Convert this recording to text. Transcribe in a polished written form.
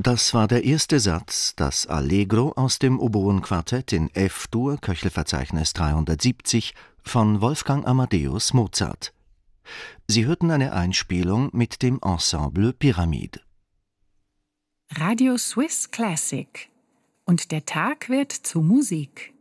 Das war der erste Satz, das Allegro aus dem Oboenquartett in F-Dur, Köchelverzeichnis 370, von Wolfgang Amadeus Mozart. Sie hörten eine Einspielung mit dem Ensemble Pyramide. Radio Swiss Classic. Und der Tag wird zu Musik.